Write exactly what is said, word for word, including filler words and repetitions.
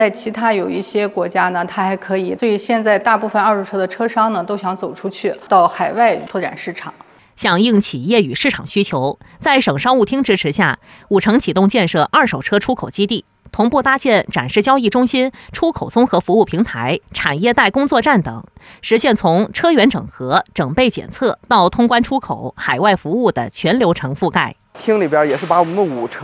在其他有一些国家呢，它还可以。所以现在大部分二手车的车商呢，都想走出去，到海外拓展市场。 响应企业与市场需求，在省商务厅支持下，五城启动建设二手车出口基地，同步搭建展示交易中心、出口综合服务平台、产业带工作站等，实现从车源整合、整备检测到通关出口、海外服务的全流程覆盖。 厅里边也是把我们五城